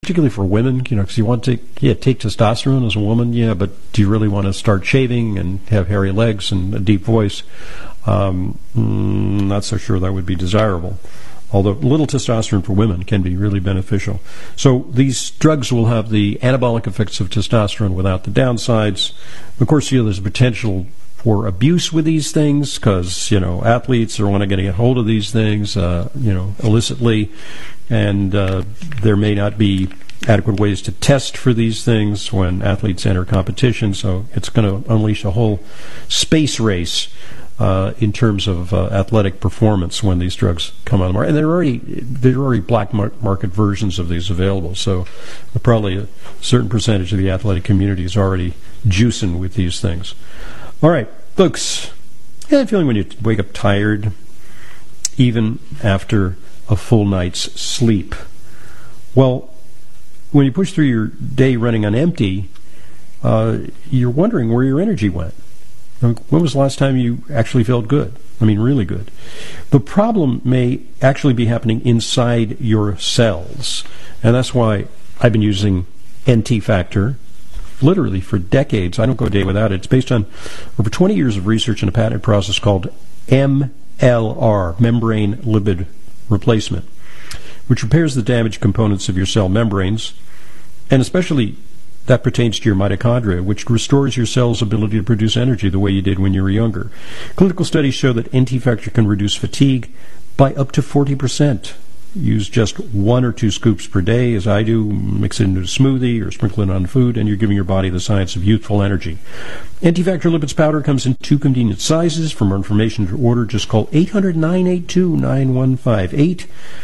particularly for women, because you want to take testosterone as a woman, but do you really want to start shaving and have hairy legs and a deep voice? Not so sure that would be desirable. Although little testosterone for women can be really beneficial. So these drugs will have the anabolic effects of testosterone without the downsides. Of course, there's potential for abuse with these things because, athletes are want to get a hold of these things, illicitly, and there may not be adequate ways to test for these things when athletes enter competition, so it's going to unleash a whole space race in terms of athletic performance when these drugs come on the market. And there are already black market versions of these available, so probably a certain percentage of the athletic community is already juicing with these things. All right, folks, you have that feeling when you wake up tired, even after a full night's sleep? Well, when you push through your day running on empty, you're wondering where your energy went. When was the last time you actually felt good? I mean, really good. The problem may actually be happening inside your cells, and that's why I've been using NT Factor literally for decades. I don't go a day without it. It's based on over 20 years of research in a patented process called MLR, membrane lipid replacement, which repairs the damaged components of your cell membranes, and especially that pertains to your mitochondria, which restores your cell's ability to produce energy the way you did when you were younger. Clinical studies show that NT Factor can reduce fatigue by up to 40%. Use just 1 or 2 scoops per day, as I do. Mix it into a smoothie or sprinkle it on food, and you're giving your body the science of youthful energy. NT Factor Lipids Powder comes in 2 convenient sizes. For more information to order, just call 800-982-9158,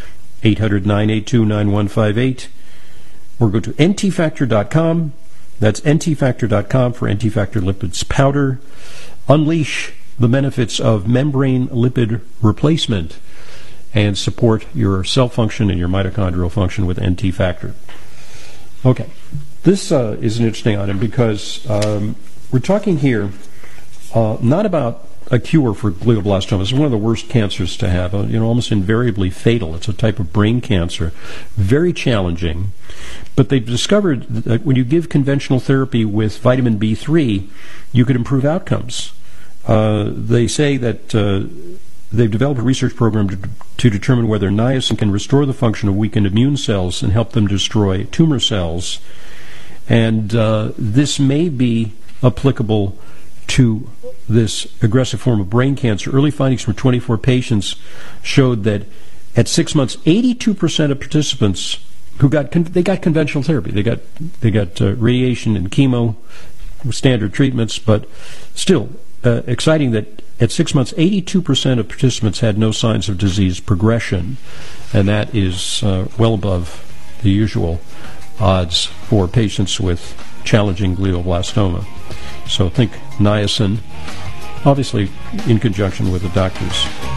800-982-9158, or go to ntfactor.com. That's ntfactor.com for NT Factor Lipids Powder. Unleash the benefits of membrane lipid replacement and support your cell function and your mitochondrial function with NT Factor. Okay, this is an interesting item because we're talking here not about a cure for glioblastoma. It's one of the worst cancers to have, almost invariably fatal. It's a type of brain cancer, very challenging. But they've discovered that when you give conventional therapy with vitamin B3, you could improve outcomes. They say that they've developed a research program to determine whether niacin can restore the function of weakened immune cells and help them destroy tumor cells. And this may be applicable to this aggressive form of brain cancer. Early findings from 24 patients showed that at 6 months, 82% of participants who got conventional therapy, they got radiation and chemo, standard treatments, but still exciting that at 6 months, 82% of participants had no signs of disease progression, and that is well above the usual odds for patients with challenging glioblastoma. So think niacin, obviously in conjunction with the doctor's